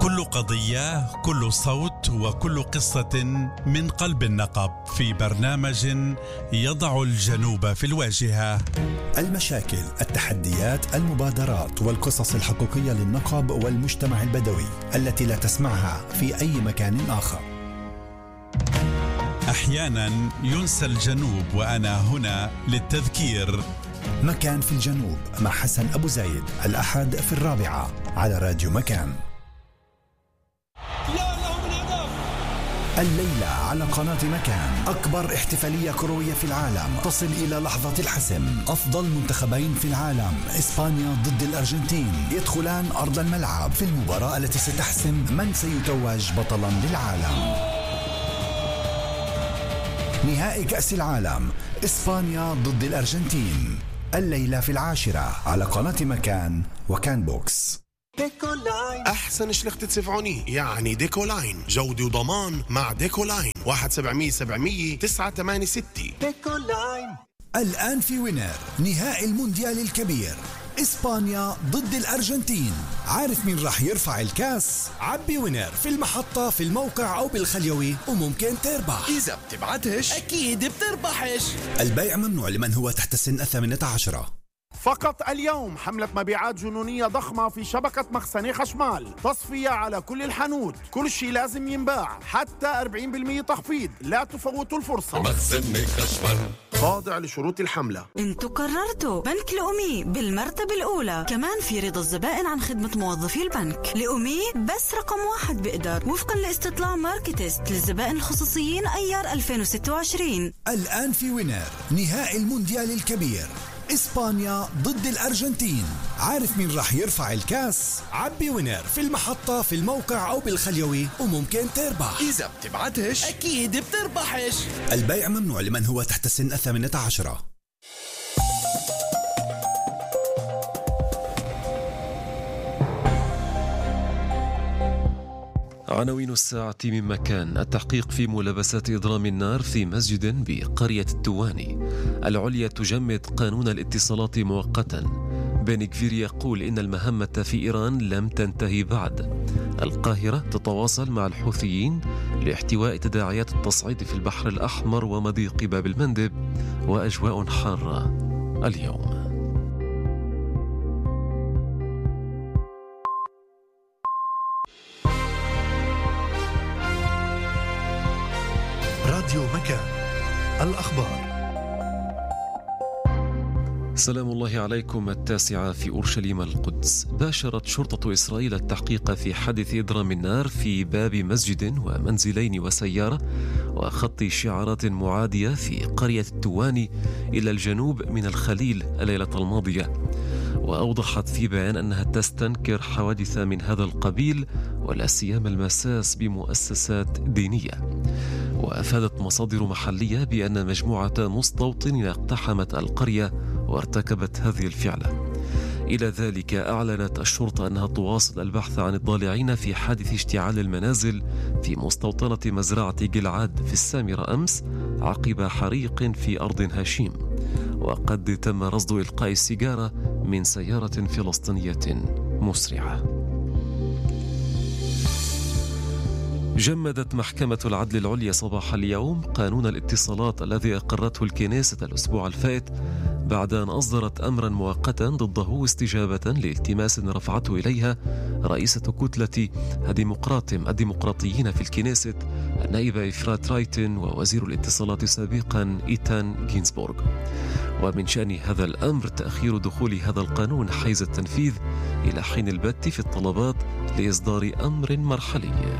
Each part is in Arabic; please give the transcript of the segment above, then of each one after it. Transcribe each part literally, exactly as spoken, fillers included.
كل قضية، كل صوت، وكل قصة من قلب النقب في برنامج يضع الجنوب في الواجهة. المشاكل، التحديات، المبادرات والقصص الحقيقية للنقب والمجتمع البدوي التي لا تسمعها في أي مكان آخر. أحيانا ينسى الجنوب، وأنا هنا للتذكير. مكان في الجنوب مع حسن أبو زايد، الأحد في الرابعة على راديو مكان. الليلة على قناة مكان أكبر احتفالية كروية في العالم تصل إلى لحظة الحسم. أفضل منتخبين في العالم إسبانيا ضد الأرجنتين يدخلان أرض الملعب في المباراة التي ستحسم من سيتوج بطلا للعالم. نهائي كأس العالم إسبانيا ضد الأرجنتين الليلة في العاشرة على قناة مكان وكان بوكس. ديكولاين أحسن شلخت تدفعوني، يعني ديكولاين جودة وضمان مع ديكولاين. واحد سبعمية سبعمية تسعة ثمانية ستة. ديكولاين. الآن في وينر نهائي المونديال الكبير إسبانيا ضد الأرجنتين. عارف مين راح يرفع الكاس؟ عبي وينر في المحطة، في الموقع أو بالخليوي، وممكن تربح. إذا بتبعتش أكيد بتربحش. البيع ممنوع لمن هو تحت سن الثامنة عشرة. فقط اليوم حملة مبيعات جنونية ضخمة في شبكة مخزني خشمال، تصفية على كل الحانوت، كل شيء لازم ينباع، حتى أربعين بالمية تخفيض، لا تفوتوا الفرصة. مخزني خشمال خاضع لشروط الحملة. انتوا قررتوا بنك لأمي بالمرتبة الأولى، كمان في رضا الزبائن عن خدمة موظفي البنك. لأمي بس رقم واحد بقدر، وفقا لاستطلاع ماركتست للزبائن الخصوصيين أيار ألفين وستة وعشرين. الآن في وينر نهائي المونديال الكبير إسبانيا ضد الأرجنتين. عارف مين راح يرفع الكاس؟ عبي وينر في المحطة، في الموقع أو بالخليوي، وممكن تربح. إذا بتبعتش أكيد بتربحش. البيع ممنوع لمن هو تحت سن الثامنة عشرة. عناوين الساعة من مكان. التحقيق في ملابسات إضرام النار في مسجد بقرية التواني. العليا تجمد قانون الاتصالات مؤقتا. بن غفير يقول إن المهمة في إيران لم تنتهي بعد. القاهرة تتواصل مع الحوثيين لاحتواء تداعيات التصعيد في البحر الأحمر ومضيق باب المندب، وأجواء حارة اليوم. راديو مكان، الأخبار. سلام الله عليكم. التاسعة في أورشليم القدس. باشرت شرطة إسرائيل التحقيق في حادث إضرام النار في باب مسجد ومنزلين وسيارة وخط شعارات معادية في قرية التواني إلى الجنوب من الخليل الليلة الماضية. وأوضحت في بيان أنها تستنكر حوادث من هذا القبيل، ولا سيما المساس بمؤسسات دينية. وأفادت مصادر محلية بأن مجموعة مستوطنين اقتحمت القرية وارتكبت هذه الفعلة. إلى ذلك أعلنت الشرطة أنها تواصل البحث عن الضالعين في حادث اشتعال المنازل في مستوطنة مزرعة جلعاد في السامرة أمس عقب حريق في أرض هشيم. وقد تم رصد إلقاء السيجارة من سيارة فلسطينية مسرعة. جمدت محكمة العدل العليا صباح اليوم قانون الاتصالات الذي أقرته الكنيسة الأسبوع الفائت بعد أن أصدرت أمرا مؤقتا ضده استجابة لالتماس رفعته إليها رئيسة كتلة الديمقراطيم الديمقراطيين في الكنيسة النائبة إفرات رايتن ووزير الاتصالات سابقا إيتان جينزبورغ. ومن شأن هذا الأمر تأخير دخول هذا القانون حيز التنفيذ إلى حين البت في الطلبات لإصدار أمر مرحلي.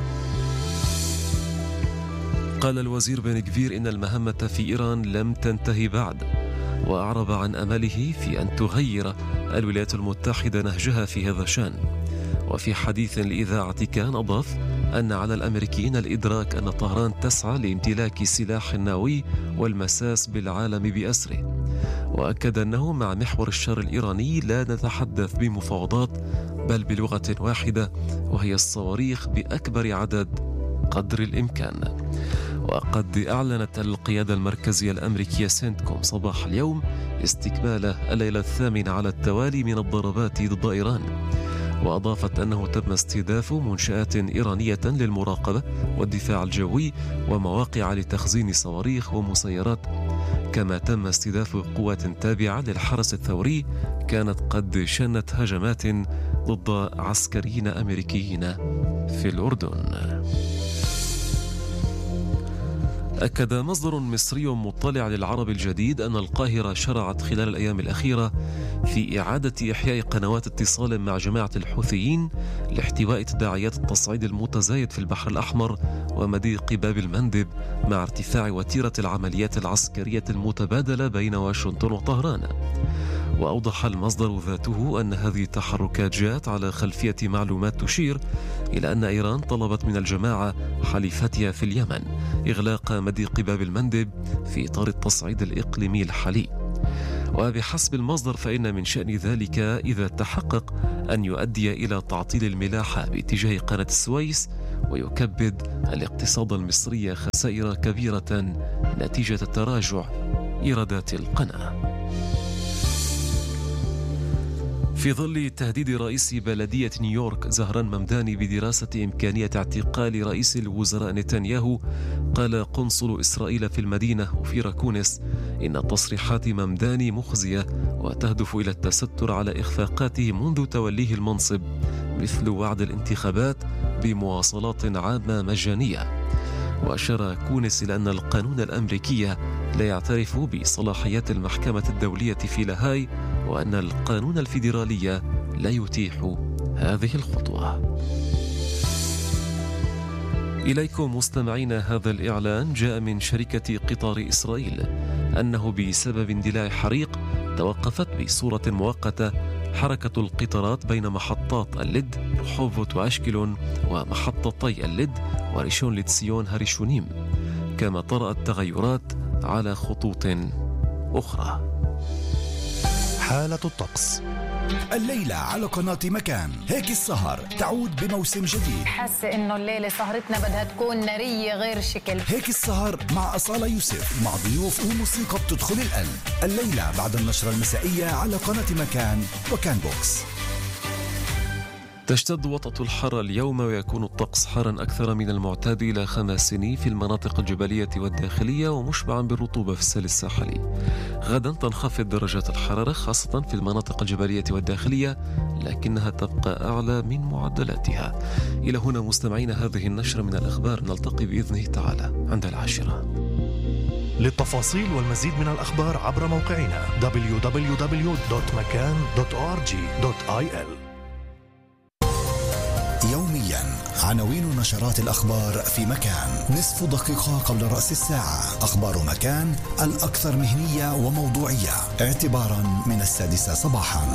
قال الوزير بن غفير إن المهمة في إيران لم تنتهي بعد، وأعرب عن أمله في أن تغير الولايات المتحدة نهجها في هذا الشأن. وفي حديث لإذاعة كان أضاف أن على الأمريكيين الإدراك أن طهران تسعى لامتلاك سلاح نووي والمساس بالعالم بأسره. وأكد أنه مع محور الشر الإيراني لا نتحدث بمفاوضات بل بلغة واحدة، وهي الصواريخ بأكبر عدد قدر الإمكان. وقد أعلنت القيادة المركزية الأمريكية سنتكوم صباح اليوم استكمال الليلة الثامن على التوالي من الضربات ضد إيران. وأضافت أنه تم استهداف منشآت إيرانية للمراقبة والدفاع الجوي ومواقع لتخزين صواريخ ومسيرات، كما تم استهداف قوات تابعة للحرس الثوري كانت قد شنت هجمات ضد عسكريين أمريكيين في الأردن. أكد مصدر مصري مطلع للعرب الجديد أن القاهرة شرعت خلال الأيام الأخيرة في إعادة إحياء قنوات اتصال مع جماعة الحوثيين لاحتواء تداعيات التصعيد المتزايد في البحر الأحمر ومضيق باب المندب مع ارتفاع وتيرة العمليات العسكرية المتبادلة بين واشنطن وطهران. وأوضح المصدر ذاته أن هذه التحركات جاءت على خلفية معلومات تشير إلى أن إيران طلبت من الجماعة حليفتها في اليمن إغلاق مضيق باب المندب في إطار التصعيد الإقليمي الحالي. وبحسب المصدر فإن من شأن ذلك إذا تحقق أن يؤدي إلى تعطيل الملاحة باتجاه قناة السويس ويكبد الاقتصاد المصري خسائر كبيرة نتيجة تراجع إيرادات القناة. في ظل تهديد رئيس بلدية نيويورك زهران ممداني بدراسة إمكانية اعتقال رئيس الوزراء نتنياهو، قال قنصل إسرائيل في المدينة أوفيرا كونس إن تصريحات ممداني مخزية وتهدف إلى التستر على إخفاقاته منذ توليه المنصب، مثل وعد الانتخابات بمواصلات عامة مجانية. وأشار كونس إلى أن القانون الأمريكي لا يعترف بصلاحيات المحكمة الدولية في لاهاي، وأن القانون الفيدرالي لا يتيح هذه الخطوة. إليكم مستمعين، هذا الإعلان جاء من شركة قطار إسرائيل أنه بسبب اندلاع حريق توقفت بصورة مؤقتة حركة القطارات بين محطات اللد رحوفوت وأشكلون ومحطتي اللد وريشون لتسيون هاريشونيم، كما طرأت تغيرات على خطوط أخرى. حالة الطقس الليلة على قناة مكان. هيك السهر تعود بموسم جديد. حاسة إنه الليلة سهرتنا بدها تكون نارية غير شكل. هيك السهر مع أصالة يوسف مع ضيوف وموسيقى بتدخل القلب. الليلة بعد النشرة المسائية على قناة مكان وكان بوكس. تشتد وطأة الحر اليوم ويكون الطقس حارا أكثر من المعتاد إلى خمس سنين في المناطق الجبلية والداخلية ومشبعا بالرطوبة في السلك الساحلي. غدا تنخفض درجات الحرارة خاصة في المناطق الجبلية والداخلية، لكنها تبقى أعلى من معدلاتها. إلى هنا مستمعين هذه النشرة من الأخبار، نلتقي بإذنه تعالى عند العاشرة. للتفاصيل والمزيد من الأخبار عبر موقعنا دبليو دبليو دبليو دوت مكان دوت أو آر جي دوت آي إل. يوميا عناوين نشرات الأخبار في مكان. نصف دقيقة قبل رأس الساعة أخبار مكان الأكثر مهنية وموضوعية اعتبارا من السادسة صباحا.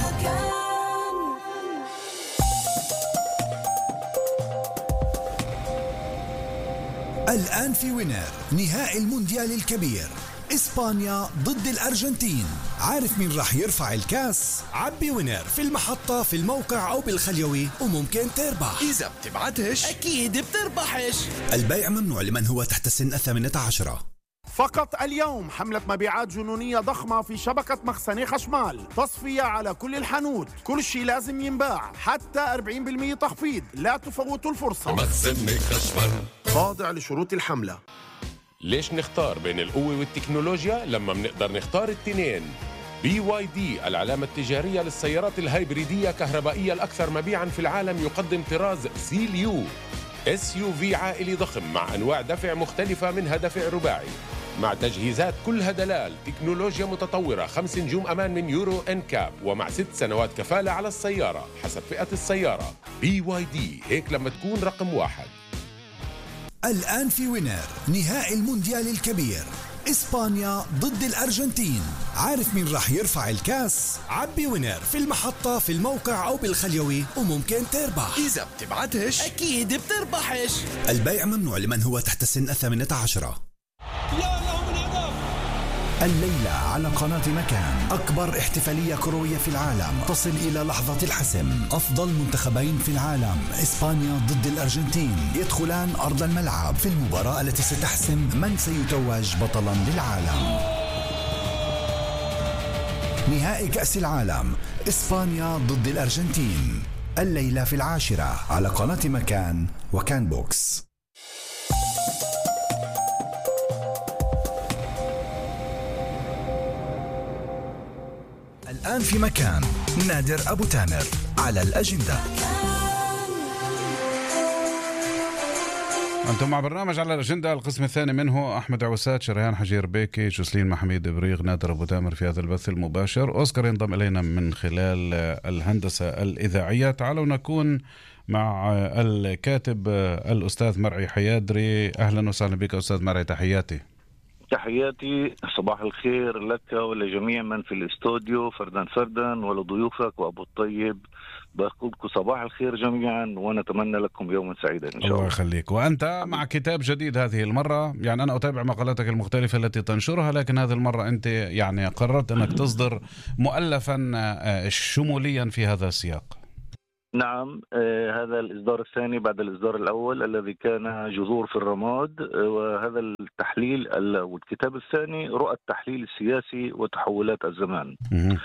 الآن في وينر نهائي المونديال الكبير، إسبانيا ضد الأرجنتين. عارف مين راح يرفع الكاس؟ عبي وينر في المحطة في الموقع أو بالخليوي وممكن تربح. إذا بتبعتش أكيد بتربحش. البيع ممنوع لمن هو تحت سن الثامنة عشرة. فقط اليوم حملة مبيعات جنونية ضخمة في شبكة مخزني خشمال، تصفية على كل الحانوت، كل شيء لازم ينباع، حتى أربعين بالمئة تخفيض، لا تفوتوا الفرصة. مخزني خشمال خاضع لشروط الحملة. ليش نختار بين القوة والتكنولوجيا لما بنقدر نختار التنين؟ بي واي دي العلامة التجارية للسيارات الهايبريدية كهربائية الأكثر مبيعاً في العالم، يقدم طراز زيل يو اس يو في عائلي ضخم مع أنواع دفع مختلفة، منها دفع رباعي مع تجهيزات كلها دلال، تكنولوجيا متطورة، خمس نجوم أمان من يورو إنكاب، ومع ست سنوات كفالة على السيارة حسب فئة السيارة. بي واي دي، هيك لما تكون رقم واحد. الآن في وينر نهائي المونديال الكبير، إسبانيا ضد الأرجنتين. عارف مين راح يرفع الكاس؟ عبي وينر في المحطة في الموقع أو بالخليوي وممكن تربح. إذا بتبعتش أكيد بتربحش. البيع ممنوع لمن هو تحت سن الثامنة عشرة. الليلة على قناة مكان أكبر احتفالية كروية في العالم تصل إلى لحظة الحسم. أفضل منتخبين في العالم إسبانيا ضد الأرجنتين يدخلان أرض الملعب في المباراة التي ستحسم من سيتوج بطلا للعالم. نهائي كأس العالم إسبانيا ضد الأرجنتين. الليلة في العاشرة على قناة مكان وكان بوكس. الآن في مكان نادر أبو تامر على الأجندة. أنتم مع برنامج على الأجندة، القسم الثاني منه أحمد عوسات، شريان حجير بيكي، جوسلين محميد بريغ، نادر أبو تامر في هذا البث المباشر. أوسكار ينضم إلينا من خلال الهندسة الإذاعية. تعالوا نكون مع الكاتب الأستاذ مرعي حيادري. أهلا وسهلا بك أستاذ مرعي، تحياتي. تحياتي، صباح الخير لك ولجميع من في الاستوديو فردا فردا ولضيوفك وأبو الطيب. بقول لكم صباح الخير جميعا ونتمنى لكم يوما سعيدا إن شاء الله. الله يخليك. وأنت مع كتاب جديد هذه المرة، يعني أنا أتابع مقالاتك المختلفة التي تنشرها، لكن هذه المرة أنت يعني قررت أنك تصدر مؤلفا شموليا في هذا السياق. نعم، آه هذا الإصدار الثاني بعد الإصدار الأول الذي كان جذور في الرماد، آه وهذا التحليل والكتاب الثاني رؤى التحليل السياسي وتحولات الزمان.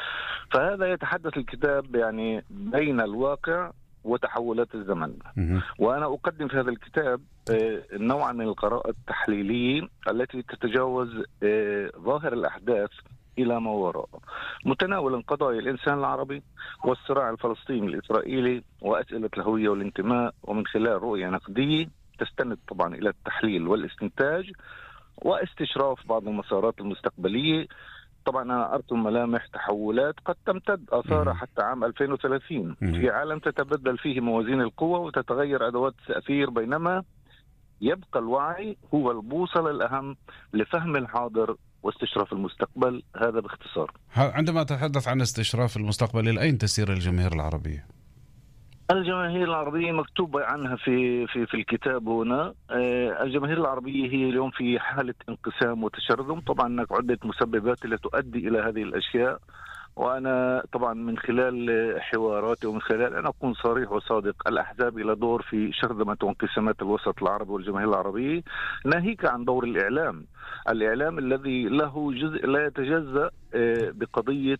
فهذا يتحدث الكتاب يعني بين الواقع وتحولات الزمن. وأنا أقدم في هذا الكتاب آه نوعا من القراءة التحليلية التي تتجاوز آه ظاهر الأحداث إلى ما وراء، متناولا قضايا الإنسان العربي والصراع الفلسطيني الإسرائيلي وأسئلة الهوية والانتماء، ومن خلال رؤية نقدية تستند طبعا إلى التحليل والاستنتاج واستشراف بعض المسارات المستقبلية. طبعا أنا أرسم ملامح تحولات قد تمتد آثارها حتى عام ألفين وثلاثين في عالم تتبدل فيه موازين القوى وتتغير أدوات التأثير، بينما يبقى الوعي هو البوصلة الأهم لفهم الحاضر واستشراف المستقبل. هذا باختصار. عندما تتحدث عن استشراف المستقبل، إلى أين تسير الجماهير العربية؟ الجماهير العربية مكتوب عنها في في في الكتاب هنا. الجماهير العربية هي اليوم في حالة انقسام وتشرذم، طبعا هناك عدة مسببات التي تؤدي إلى هذه الأشياء، وأنا طبعا من خلال حواراتي ومن خلال أن أكون صريح وصادق، الأحزاب إلى دور في شرذمة وانقسامات الوسط العربي والجماهير العربية، ناهيك عن دور الإعلام الإعلام الذي له جزء لا يتجزأ بقضية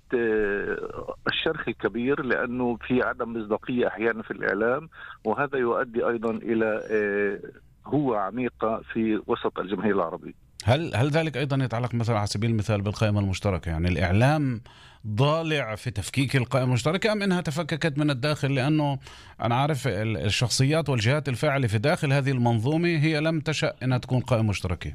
الشرخ الكبير، لأنه في عدم مصداقية أحيانا في الإعلام، وهذا يؤدي أيضا إلى هو عميقة في وسط الجماهير العربية. هل هل ذلك أيضا يتعلق مثلا على سبيل المثال بالقائمة المشتركة؟ يعني الإعلام ضالع في تفكيك القائمة المشتركة أم أنها تفككت من الداخل؟ لأنه أنا عارف الشخصيات والجهات الفاعلة في داخل هذه المنظومة هي لم تشأ أنها تكون قائمة مشتركة.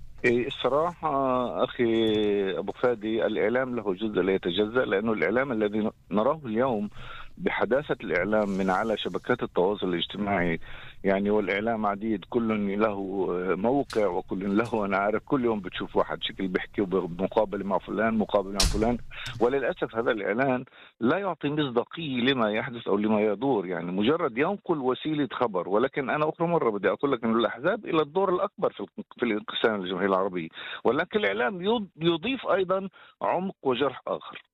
الصراحة أخي أبو فادي، الإعلام له جزء لا يتجزأ، لأنه الإعلام الذي نراه اليوم بحداثة الإعلام من على شبكات التواصل الاجتماعي، يعني والإعلام عديد، كل له موقع وكل له، أنا عارف كل يوم بتشوف واحد شكل بيحكي ومقابل مع فلان مقابل مع فلان، وللأسف هذا الإعلان لا يعطي مصداقية لما يحدث أو لما يدور، يعني مجرد ينقل وسيلة خبر. ولكن أنا أخرى مرة بدي أقول لك أن الأحزاب إلى الدور الأكبر في الانقسام الجماهيري العربي، ولكن الإعلام يضيف أيضا عمق وجرح آخر.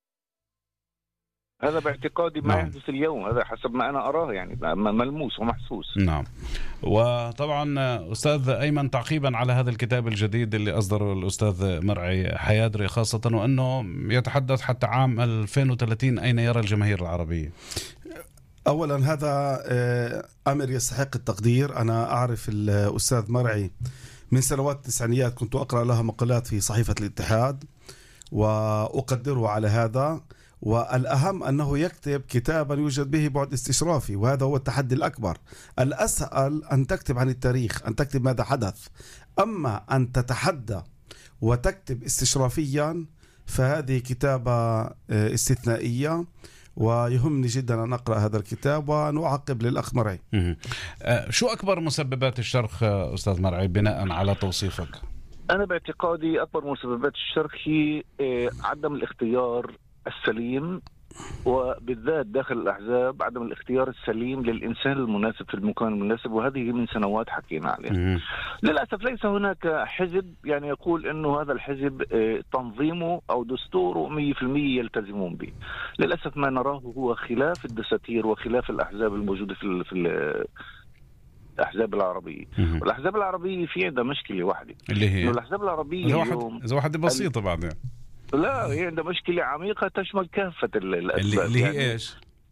هذا باعتقادي ما يحدث اليوم، هذا حسب ما أنا أراه، يعني ملموس ومحسوس. نعم. وطبعا أستاذ أيمن، تعقيبا على هذا الكتاب الجديد اللي أصدره الأستاذ مرعي حيادري، خاصة وأنه يتحدث حتى عام ألفين وثلاثين، أين يرى الجماهير العربية؟ أولا هذا أمر يستحق التقدير. أنا أعرف الأستاذ مرعي من سنوات التسعينيات، كنت أقرأ لها مقالات في صحيفة الاتحاد وأقدره على هذا. والأهم أنه يكتب كتابا يوجد به بعد استشرافي، وهذا هو التحدي الأكبر. الأسهل أن تكتب عن التاريخ، أن تكتب ماذا حدث، أما أن تتحدى وتكتب استشرافيا فهذه كتابة استثنائية، ويهمني جدا أن أقرأ هذا الكتاب ونعقب للأخ مرعي. شو أكبر مسببات الشرخ أستاذ مرعي بناء على توصيفك؟ أنا باعتقادي أكبر مسببات الشرخ هي عدم الاختيار السليم، وبالذات داخل الأحزاب عدم الاختيار السليم للإنسان المناسب في المكان المناسب، وهذه من سنوات حكينا عليها. للأسف ليس هناك حزب يعني يقول أنه هذا الحزب تنظيمه أو دستوره مية في المية يلتزمون به. للأسف ما نراه هو خلاف الدساتير وخلاف الأحزاب الموجودة في في الأحزاب العربية. والأحزاب العربية في عندها مشكلة واحدة، اللي هي الأحزاب العربية إذا واحد إذا واحد بسيطة ال... بعدين لا، هي عندها مشكلة عميقة تشمل كافة الأسباب. اللي هي يعني إيش؟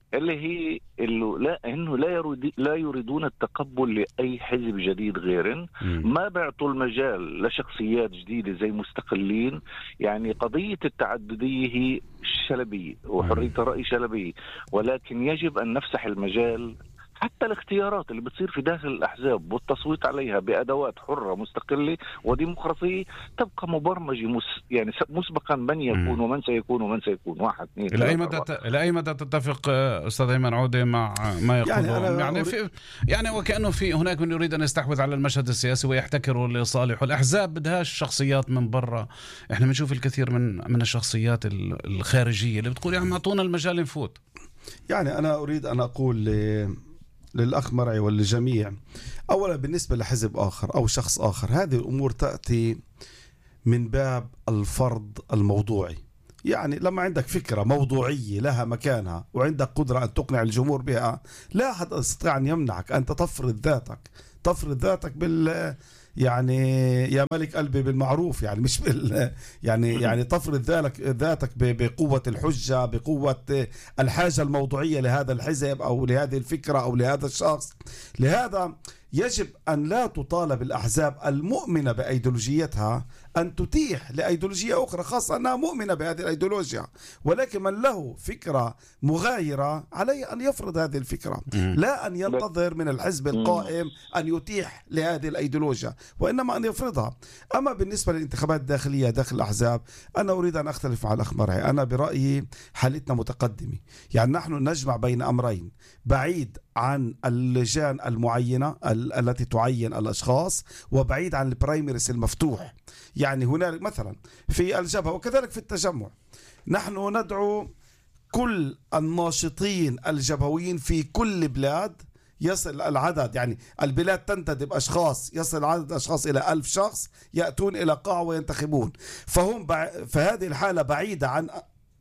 اللي هي اللي لا انه لا يريد لا يريدون التقبل لاي حزب جديد غير، ما بيعطوا المجال لشخصيات جديده زي مستقلين. يعني قضيه التعدديه هي شلبيه وحريه الراي شلبيه، ولكن يجب ان نفسح المجال حتى الاختيارات اللي بتصير في داخل الأحزاب والتصويت عليها بأدوات حرة مستقلة وديمقراطية تبقى مبرمجة مس يعني مسبقا من يكون ومن سيكون ومن سيكون. واحد اثنين إلى أي مدى إلى أي مدى تتفق أستاذ أيمن عودة مع ما يقوله؟ يعني, يعني, في يعني وكأنه في هناك من يريد أن يستحوذ على المشهد السياسي ويحتكره لصالحه. الأحزاب بدهاش شخصيات من برا. إحنا بنشوف الكثير من من الشخصيات الخارجية اللي بتقول يعني أعطونا المجال نفوت. يعني أنا أريد أن أقول للأخ مرعي وللجميع، أولا بالنسبة لحزب آخر أو شخص آخر، هذه الأمور تأتي من باب الفرض الموضوعي. يعني لما عندك فكرة موضوعية لها مكانها وعندك قدرة أن تقنع الجمهور بها، لا أحد يستطيع أن يمنعك أن تفرض ذاتك تفرض ذاتك بال يعني يا ملك قلبي بالمعروف، يعني مش بال يعني يعني تفرض ذلك ذاتك بقوة الحجة، بقوة الحاجة الموضوعية لهذا الحزب أو لهذه الفكرة أو لهذا الشخص. لهذا يجب أن لا تطالب الأحزاب المؤمنة بأيديولوجيتها أن تتيح لأيديولوجية أخرى خاصة أنها مؤمنة بهذه الأيديولوجيا، ولكن من له فكرة مغايرة عليه أن يفرض هذه الفكرة، لا أن ينتظر من الحزب القائم أن يتيح لهذه الأيديولوجيا، وإنما أن يفرضها. أما بالنسبة للانتخابات الداخلية داخل الأحزاب، أنا أريد أن أختلف مع الأخ مرعي. أنا برأيي حالتنا متقدمة، يعني نحن نجمع بين أمرين، بعيد عن اللجان المعينة التي تعين الأشخاص، وبعيد عن البرايمريس المفتوح. يعني هناك مثلا في الجبهة وكذلك في التجمع نحن ندعو كل الناشطين الجبهويين في كل بلاد، يصل العدد يعني البلاد تنتدب أشخاص، يصل عدد أشخاص إلى ألف شخص يأتون إلى قاعة وينتخبون. فهم فهذه الحالة بعيدة عن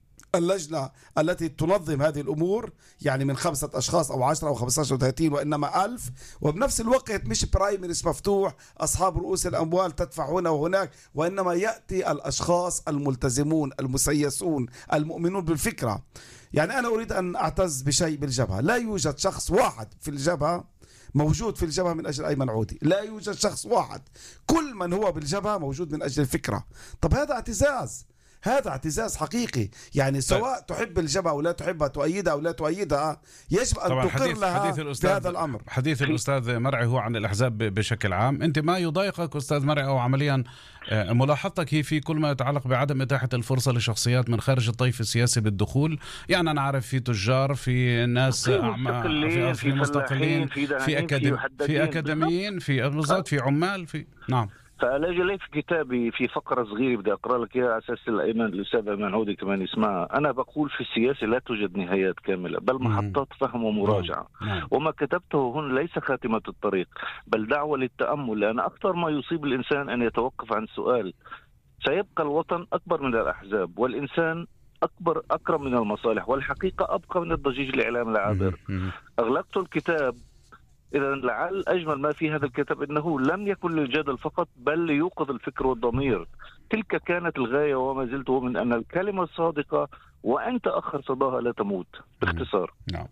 اللجنة التي تنظم هذه الأمور، يعني من خمسة أشخاص أو عشرة أو خمسة عشر أو ثلاثين، وإنما ألف. وبنفس الوقت مش برايمريس مفتوح أصحاب رؤوس الأموال تدفع هنا وهناك، وإنما يأتي الأشخاص الملتزمون المسيسون المؤمنون بالفكرة. يعني أنا أريد أن أعتز بشيء بالجبهة، لا يوجد شخص واحد في الجبهة موجود في الجبهة من أجل أيمن عودي، لا يوجد شخص واحد. كل من هو بالجبهة موجود من أجل الفكرة. طب هذا اعتزاز، هذا اعتزاز حقيقي. يعني سواء تحب الجبهة أو لا تحبها، تؤيدها أو لا تؤيدها، يجب أن تقر حديث لها حديث في هذا الأمر. حديث الأستاذ مرعي هو عن الأحزاب بشكل عام. أنت ما يضايقك أستاذ مرعي أو عمليا ملاحظتك هي في كل ما يتعلق بعدم إتاحة الفرصة لشخصيات من خارج الطيف السياسي بالضبط؟ يعني أنا عارف في تجار، في ناس في مستقلين، في مستقلين، في في أكاديم في أكاديميين، في بالضبط، في عمال، في نعم. فألاقي في كتابي في فقرة صغيرة بدي أقرأ لك إياها على أساس الأيمن الأستاذ أيمن عودي كمان يسمعها. أنا بقول في السياسة لا توجد نهايات كاملة، بل محطات فهم ومراجعة. وما كتبته هنا ليس خاتمة الطريق، بل دعوة للتأمل، لأن أكثر ما يصيب الإنسان أن يتوقف عن سؤال: سيبقى الوطن أكبر من الأحزاب، والإنسان أكبر أكرم من المصالح، والحقيقة أبقى من الضجيج الإعلام العابر. أغلقت الكتاب. إذا لعل أجمل ما في هذا الكتاب أنه لم يكن للجدل فقط، بل ليوقظ الفكر والضمير. تلك كانت الغاية وما زلت من أن الكلمة الصادقة وأن تأخر صداها لا تموت. باختصار نعم.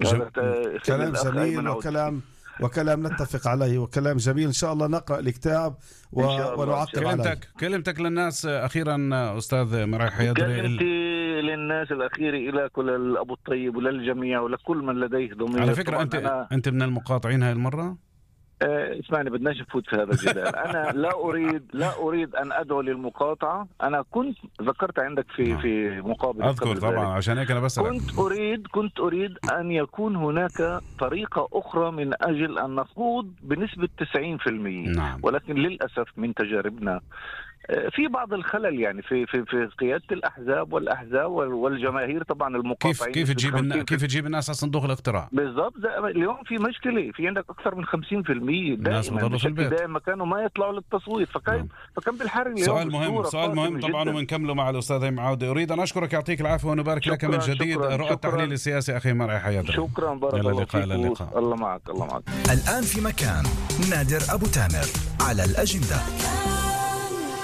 كلام جميل وكلام وكلام نتفق عليه وكلام جميل. إن شاء الله نقرأ الكتاب و... ونعقب عليه. كلمتك كلمتك للناس أخيرا أستاذ مرعي حيدري. كلمتي للناس الأخيرة إلى كل الأبو الطيب وللجميع ولكل من لديه ضمير. على فكرة أنت أنا... أنت من المقاطعين هاي المرة؟ آه اسمعني، بدناش نفوت في هذا الجدال. أنا لا أريد لا أريد أن أدعو للمقاطعة. أنا كنت ذكرت عندك في آه. في مقابلة أذكر طبعا، عشان هيك أنا بسألك. كنت أريد كنت أريد أن يكون هناك طريقة أخرى من أجل أن نخوض بنسبة تسعين بالمئة. نعم. ولكن للأسف من تجاربنا في بعض الخلل، يعني في في في قيادة الأحزاب والأحزاب والجماهير طبعا المقاطعين. كيف كيف تجيب الناس كيف تجيب الناس على صندوق الاقتراع؟ بالضبط. اليوم في مشكلة، في عندك أكثر من خمسين بالمئة دائما دائما كانوا ما يطلعوا للتصويت، فكان فكان بالحر اليوم. سؤال مهم سؤال مهم طبعا، ومنكمله مع الأستاذ أيمن عودة. أريد أن أشكرك، يعطيك العافية ونبارك لك من جديد. رؤى التحليل السياسي أخي مرعي حيدري. شكرا، بارك الله فيك. الله معك الله معك. الآن في مكان نادر أبو تامر على الأجندة.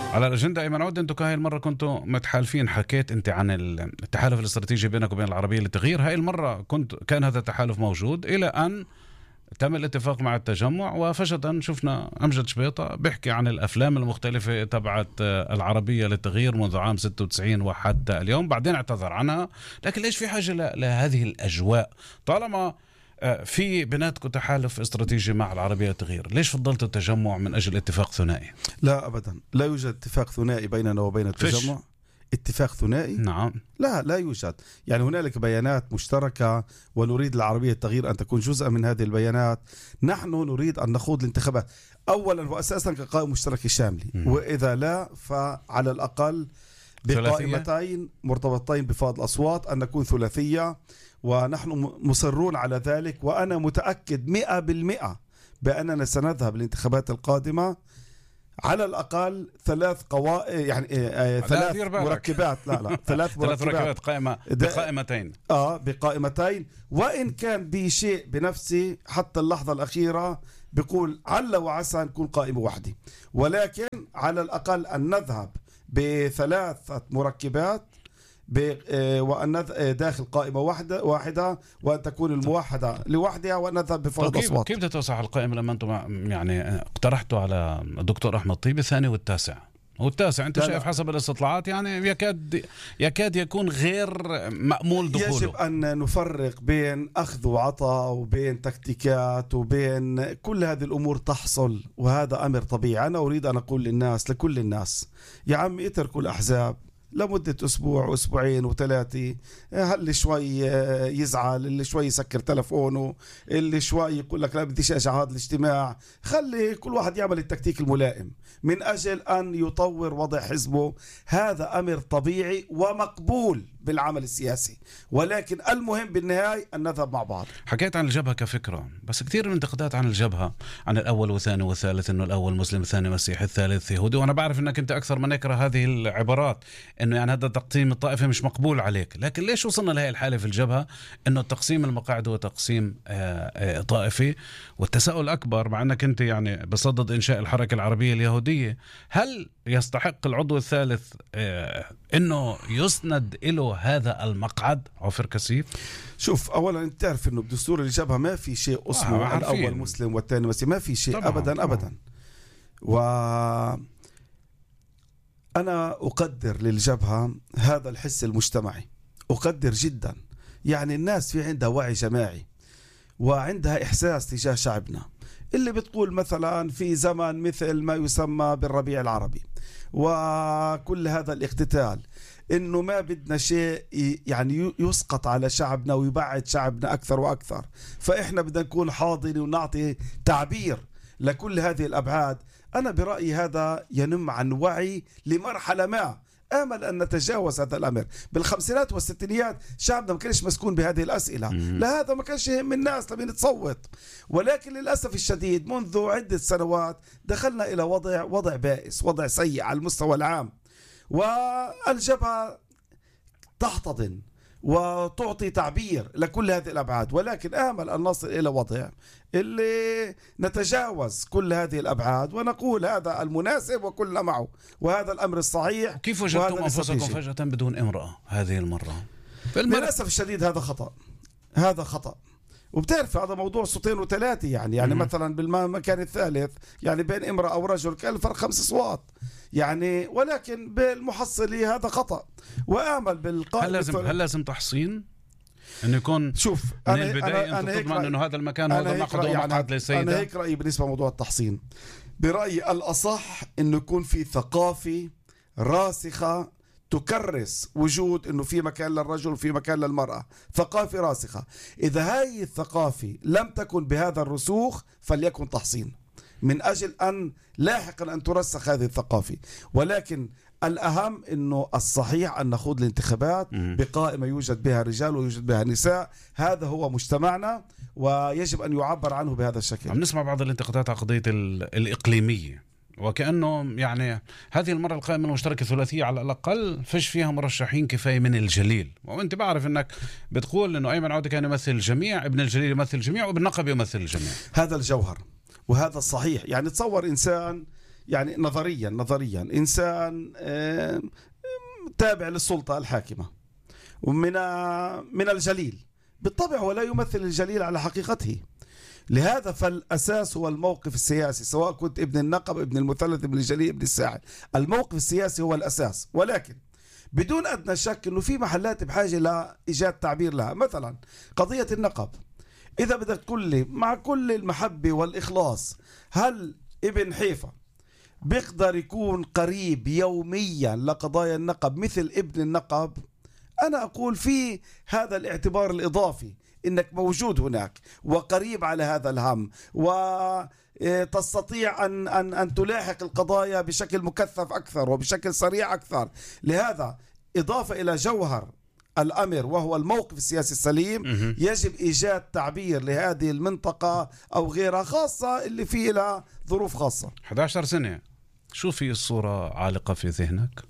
على الأجندة أيمن عودة، أنتم كهاي المرة كنتوا متحالفين، حكيت أنت عن التحالف الاستراتيجي بينك وبين العربية للتغيير. هاي المرة كنت كان هذا التحالف موجود إلى أن تم الاتفاق مع التجمع، وفجأة شفنا أمجد شبيطة بيحكي عن الأفلام المختلفة تبعت العربية للتغيير منذ عام ستة وتسعين وحتى اليوم، بعدين اعتذر عنها. لكن ليش في حاجة لهذه الأجواء طالما في بيناتكم تحالف استراتيجي مع العربية للتغيير؟ ليش فضلت التجمع من أجل اتفاق ثنائي؟ لا أبدا، لا يوجد اتفاق ثنائي بيننا وبين التجمع. فش. اتفاق ثنائي؟ نعم. لا لا يوجد، يعني هنالك بيانات مشتركة ونريد العربية التغيير أن تكون جزءا من هذه البيانات. نحن نريد أن نخوض الانتخابات أولا وأساسا كقائمة مشتركة شاملة، وإذا لا فعلى الأقل بقائمتين مرتبطتين بفائض الأصوات، أن نكون ثلاثية، ونحن مصرون على ذلك. وأنا متأكد مئة بالمئة بأننا سنذهب للانتخابات القادمة على الأقل ثلاث قوائم، يعني آه ثلاث مركبات لا لا ثلاث مركبات قائمة بقائمتين آه بقائمتين وإن كان بشيء بنفسي حتى اللحظة الأخيرة بيقول عل وعسى نكون قائمة واحدة، ولكن على الأقل أن نذهب بثلاثة مركبات وأن داخل قائمة واحدة واحدة وأن تكون الموحدة لوحدها وأن نذهب بفرض أصوات. كيف تتوسع القائمة لما أنتم يعني اقترحتوا على الدكتور أحمد طيب الثاني والتاسع؟ والتاسع أنت شايف حسب الاستطلاعات يعني يكاد يكاد يكون غير مأمول دخوله. يجب أن نفرق بين أخذ وعطاء وبين تكتيكات وبين كل هذه الأمور تحصل، وهذا أمر طبيعي. أنا أريد أن أقول للناس لكل الناس يا عم اتركوا الأحزاب لمدة أسبوع وأسبوعين وثلاثة، اللي شوي يزعل، اللي شوي يسكر تلفونه، اللي شوي يقول لك لا بديش أجع هذا الاجتماع. خلي كل واحد يعمل التكتيك الملائم من أجل أن يطور وضع حزبه. هذا أمر طبيعي ومقبول بالعمل السياسي، ولكن المهم بالنهاية أن نذهب مع بعض. حكيت عن الجبهة كفكرة، بس كثير من الانتقادات عن الجبهة، عن الأول والثاني والثالث، إنه الأول مسلم الثاني مسيحي الثالث يهودي، وأنا بعرف إنك أنت أكثر من يكره هذه العبارات، إنه يعني هذا تقسيم الطائفة مش مقبول عليك. لكن ليش وصلنا لهي الحالة في الجبهة إنه تقسيم المقاعد هو تقسيم طائفي؟ والتساؤل الأكبر مع أنك أنت يعني بصدد إنشاء الحركة العربية اليهودية، هل يستحق العضو الثالث إنه يسند إله هذا المقعد عفر كثيف؟ شوف، أولا أنت تعرف إنه بدستور الجبهة ما في شيء اسمه آه الأول مسلم والثاني مسيحي، ما في شيء طبعاً أبدا طبعاً. أبدا. وأنا أقدر للجبهة هذا الحس المجتمعي، أقدر جدا. يعني الناس في عندها وعي جماعي وعندها إحساس تجاه شعبنا، اللي بتقول مثلا في زمن مثل ما يسمى بالربيع العربي وكل هذا الاقتتال إنه ما بدنا شيء يعني يسقط على شعبنا ويبعد شعبنا أكثر وأكثر، فإحنا بدنا نكون حاضرين ونعطي تعبير لكل هذه الأبعاد. أنا برأيي هذا ينم عن وعي لمرحلة ما، آمل أن نتجاوز هذا الأمر. بالخمسينات والستينيات شعبنا ما كانش مسكون بهذه الأسئلة، لا هذا ما كانش يهم الناس لمين تصوت، ولكن للأسف الشديد منذ عدة سنوات دخلنا إلى وضع وضع بائس، وضع سيء على المستوى العام، والجبهة تحتضن وتعطي تعبير لكل هذه الأبعاد. ولكن آمل أن نصل إلى وضع اللي نتجاوز كل هذه الأبعاد ونقول هذا المناسب وكلنا معه، وهذا الأمر الصحيح. كيف وجدتم أنفسكم فجأة بدون امرأة هذه المرة؟ للأسف الشديد هذا خطأ، هذا خطأ. وبتعرف هذا موضوع صوتين وثلاثة، يعني يعني م- مثلا بالمكان الثالث يعني بين امرأة أو رجل كان الفرق خمس أصوات يعني، ولكن بالمحصلة هذا خطأ. وآمل بالقائمة هل لازم هل لازم تحصين إنه يكون شوف من أنا البداية أنت تضمن إنه هذا المكان هو مقعد ومقعد للسيدة؟ أنا هيك رأيي بالنسبة لموضوع التحصين. برأيي الأصح إنه يكون في ثقافة راسخة تكرس وجود إنه في مكان للرجل وفي مكان للمرأة، ثقافة راسخة. إذا هاي الثقافة لم تكن بهذا الرسوخ فليكن تحصين من أجل أن لاحقا أن ترسخ هذه الثقافة. ولكن الأهم أنه الصحيح أن نخوض الانتخابات بقائمة يوجد بها رجال ويوجد بها نساء. هذا هو مجتمعنا ويجب أن يعبر عنه بهذا الشكل. عم نسمع بعض الانتقادات على قضية الإقليمية، وكأنه يعني هذه المرة القائمة المشتركة الثلاثية على الأقل فيش فيها مرشحين كفاية من الجليل. وأنت بعرف أنك بتقول أنه أيمن عودة كان يمثل الجميع، ابن الجليل يمثل الجميع، وابن نقب يمثل الجميع. هذا الجوهر وهذا الصحيح. يعني تصور إنسان يعني نظريا نظريا إنسان تابع للسلطة الحاكمة ومن من الجليل، بالطبع ولا يمثل الجليل على حقيقته. لهذا فالأساس هو الموقف السياسي، سواء كنت ابن النقب، ابن المثلث، ابن الجليل، ابن الساحل، الموقف السياسي هو الأساس. ولكن بدون أدنى شك أنه في محلات بحاجة لإيجاد تعبير لها. مثلا قضية النقب، إذا بدك تقول لي مع كل المحبة والإخلاص، هل ابن حيفا بيقدر يكون قريب يوميا لقضايا النقب مثل ابن النقب؟ أنا أقول في هذا الاعتبار الإضافي، إنك موجود هناك وقريب على هذا الهم وتستطيع أن, أن, أن تلاحق القضايا بشكل مكثف أكثر وبشكل سريع أكثر. لهذا إضافة إلى جوهر الأمر وهو الموقف السياسي السليم، يجب إيجاد تعبير لهذه المنطقة أو غيرها، خاصة اللي فيه لها ظروف خاصة. أحد عشر سنة، شو في الصورة عالقة في ذهنك؟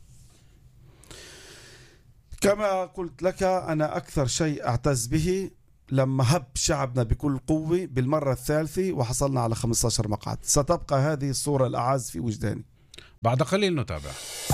كما قلت لك، أنا أكثر شيء أعتز به لما هب شعبنا بكل قوة بالمرة الثالثة وحصلنا على خمسة عشر مقعد. ستبقى هذه الصورة الأعز في وجداني. بعد قليل نتابع.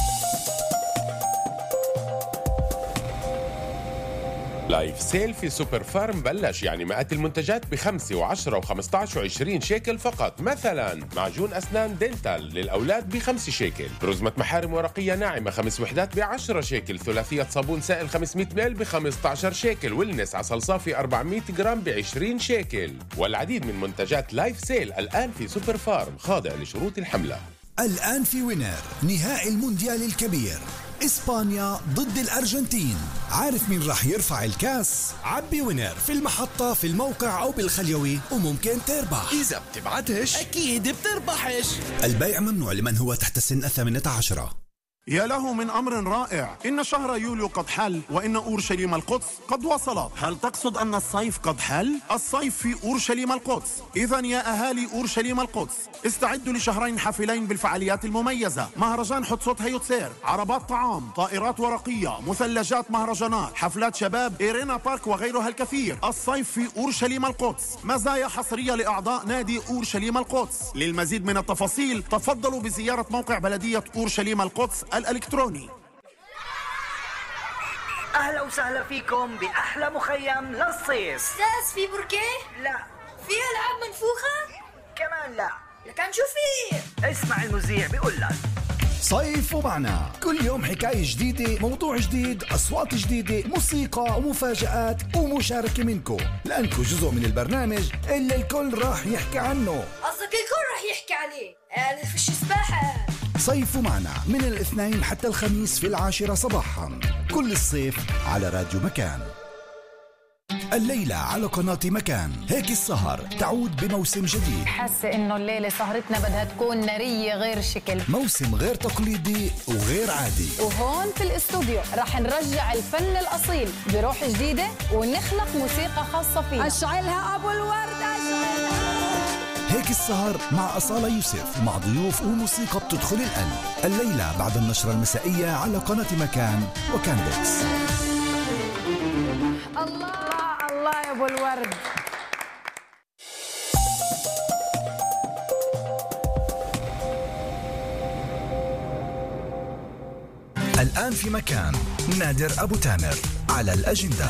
لايف سيل في سوبر فارم بلش، يعني مئات المنتجات بخمسة وعشرة وخمسة عشر وعشرين شيكل فقط. مثلا معجون أسنان دينتال للأولاد بخمسة شيكل، رزمة محارم ورقية ناعمة خمس وحدات بعشرة شيكل، ثلاثية صابون سائل خمسمئة ميل بخمسة عشر شيكل، والنس عسل صافي أربعمئة جرام بعشرين شيكل. والعديد من منتجات لايف سيل الآن في سوبر فارم، خاضع لشروط الحملة. الآن في وينر نهائي المونديال الكبير، إسبانيا ضد الأرجنتين. عارف مين راح يرفع الكاس؟ عبي وينر في المحطة، في الموقع أو بالخليوي، وممكن تربح. إذا بتبعتش أكيد بتربحش. البيع ممنوع لمن هو تحت سن الثامنة عشرة. يا له من أمر رائع، إن شهر يوليو قد حل وإن أورشليم القدس قد وصلت. هل تقصد أن الصيف قد حل؟ الصيف في أورشليم القدس. إذن يا أهالي أورشليم القدس، استعدوا لشهرين حافلين بالفعاليات المميزة: مهرجان حتسوت هيوتسير، عربات طعام، طائرات ورقية، مثلجات مهرجانات، حفلات شباب، إيرينا بارك وغيرها الكثير. الصيف في أورشليم القدس، مزايا حصرية لأعضاء نادي أورشليم القدس. للمزيد من التفاصيل تفضلوا بزيارة موقع بلدية أورشليم القدس الإلكتروني. أهلا وسهلا فيكم بأحلى مخيم للصيف. أستاذ في بركيه؟ لا. في ألعاب منفوخة؟ كمان لا. لكن شو في؟ اسمع المذيع بيقول لك صيف ومعنا، كل يوم حكاية جديدة، موضوع جديد، أصوات جديدة، موسيقى ومفاجآت ومشاركة منكم، لأنكم جزء من البرنامج اللي الكل راح يحكي عنه. قصدك الكل راح يحكي عليه؟ أنا فيش سباحة. صيف معنا من الاثنين حتى الخميس في العاشرة صباحا، كل الصيف على راديو مكان. الليلة على قناة مكان، هيك السهر تعود بموسم جديد. حاسة إنه الليلة سهرتنا بدها تكون نارية غير شكل، موسم غير تقليدي وغير عادي. وهون في الاستوديو رح نرجع الفن الأصيل بروح جديدة ونخلق موسيقى خاصة فيها. أشعلها أبو الورد، أشعلها. هيك السهر مع أصالة يوسف، مع ضيوف وموسيقى بتدخل القلب. الليلة بعد النشرة المسائية على قناة مكان وكان بوكس. الله الله يا أبو الورد. الآن في مكان، نادر أبو تامر على الأجندة.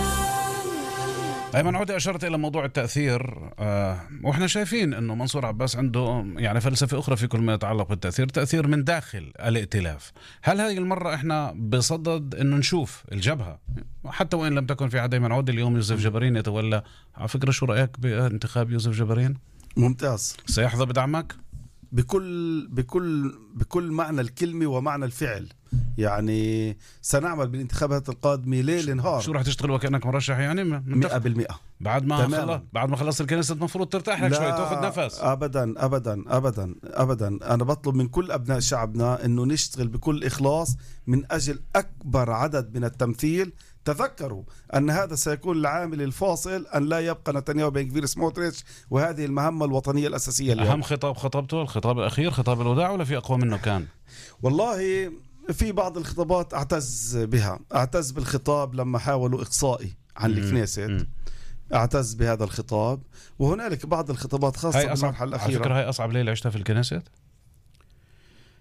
أيمن عودة أشرت إلى موضوع التأثير، آه وإحنا شايفين أنه منصور عباس عنده يعني فلسفة أخرى في كل ما يتعلق بالتأثير، تأثير من داخل الائتلاف. هل هذه المرة إحنا بصدد أنه نشوف الجبهة، حتى وإن لم تكن في عهد أيمن عودة اليوم يوسف جبرين يتولى؟ على فكرة شو رأيك بانتخاب يوسف جبرين؟ ممتاز. سيحظى بدعمك بكل بكل بكل معنى الكلمة ومعنى الفعل. يعني سنعمل بالانتخابات القادمة ليل نهار. شو راح تشتغل وكأنك مرشح يعني؟ مئة بالمئة. بعد ما خلص بعد ما خلص الكنيسة المفروض ترتاح لك شوي، تاخذ نفس. أبدا أبدا أبدا أبدا. أنا بطلب من كل أبناء شعبنا إنه نشتغل بكل إخلاص من أجل أكبر عدد من التمثيل. تذكروا أن هذا سيكون العامل الفاصل أن لا يبقى نتنياهو بن كفير سموتريتش، وهذه المهمة الوطنية الأساسية اليوم. أهم خطاب خطبته الخطاب الأخير، خطاب الوداع، ولا في أقوى منه كان؟ والله في بعض الخطابات أعتز بها. أعتز بالخطاب لما حاولوا إقصائي عن الكنيسة، أعتز بهذا الخطاب. وهنالك بعض الخطابات خاصة بالمرحلة الأخيرة. على فكرة هاي أصعب ليلة عشتها في الكنيسة.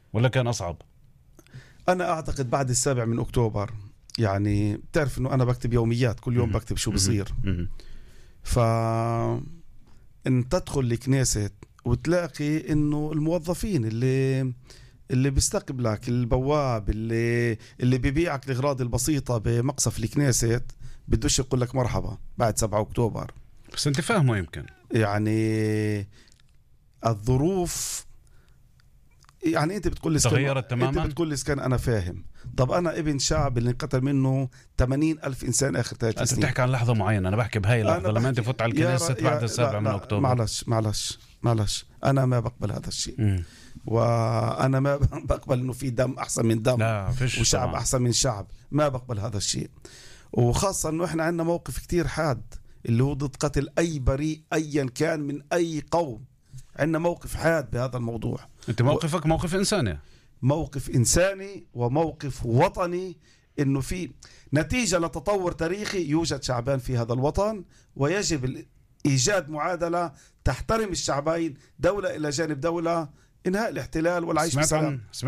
ولا كان أصعب؟ أنا أعتقد بعد السابع من أكتوبر، يعني بتعرف إنه أنا بكتب يوميات، كل يوم بكتب شو بصير. ف إن تدخل الكنيسة وتلاقي إنه الموظفين اللي اللي بيستقبلك، البواب اللي اللي بيبيعك الأغراض البسيطة بمقصف الكنيسة بدوش يقول لك مرحبا بعد سبعة أكتوبر. بس أنت فاهمه يمكن، يعني الظروف، يعني أنت بتقول لي تغيرت تماما. أنت بتقول لي كان أنا فاهم. طب أنا ابن شعب اللي انقتل منه ثمانين ألف إنسان آخر ثلاث سنين. أنت بتحكي عن لحظة معينة، أنا بحكي بهاي اللحظة لما أنت فوت على الكنيسة بعد السابع من أكتوبر. معلش معلش معلش أنا ما بقبل هذا الشيء. م. وأنا ما بقبل إنه في دم أحسن من دم، لا فيش وشعب طبعا. أحسن من شعب، ما بقبل هذا الشيء. وخاصة إنه إحنا عندنا موقف كتير حاد اللي هو ضد قتل أي بريء أيا كان من أي قوم. عندنا موقف حاد بهذا الموضوع. أنت موقفك و... موقف إنساني، موقف إنساني وموقف وطني، إنه في نتيجة لتطور تاريخي يوجد شعبان في هذا الوطن، ويجب إيجاد معادلة تحترم الشعبين، دولة إلى جانب دولة، إنهاء الاحتلال والعيش بسلام.